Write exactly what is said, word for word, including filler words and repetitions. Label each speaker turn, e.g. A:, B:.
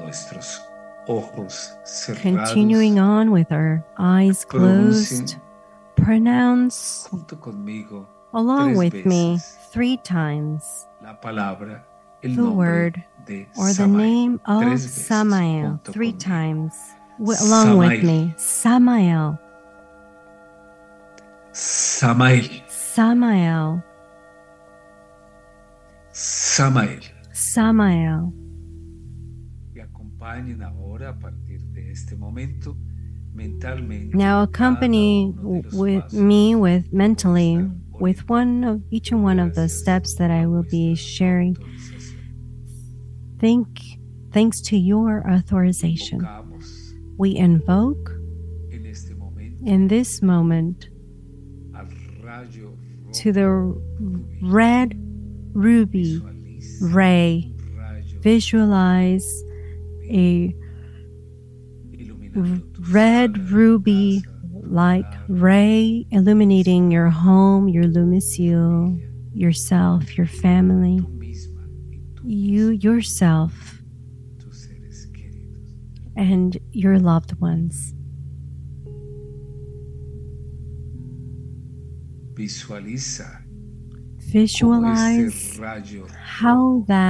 A: nuestros ojos cerrados,
B: continuing on with our eyes closed, pronounce
A: junto conmigo
B: along
A: tres
B: with
A: veces
B: me three times
A: la palabra, el
B: the
A: nombre
B: word
A: de
B: or the
A: Samael.
B: name of
A: Tres veces
B: Samael
A: junto
B: three
A: conmigo.
B: times w- along with
A: Samael.
B: me. Samael,
A: Samael,
B: Samael,
A: Samael.
B: Samael.
A: Y acompañen ahora a partir de este momento mentalmente.
B: Now
A: cada
B: accompany
A: uno de los
B: with
A: pasos
B: me with
A: por
B: mentally
A: esta
B: with one of each and one of the
A: Gracias
B: steps that I
A: a
B: will be
A: vuestra
B: sharing.
A: autorización.
B: Think, thanks to your authorization,
A: Invocamos
B: we invoke
A: en este momento
B: in this moment
A: al rayo
B: to
A: rojo
B: the
A: rubí.
B: red ruby
A: Visualiza
B: ray.
A: un rayo
B: Visualize a
A: iluminando tu
B: red
A: sala, tu
B: ruby
A: casa, tu
B: like
A: hogar,
B: ray illuminating your home, your lumicule, yourself, your family,
A: tú misma y tú
B: you
A: mismo,
B: yourself,
A: tus seres queridos.
B: and your loved ones.
A: Visualiza cómo
B: Visualize
A: este rayo
B: how that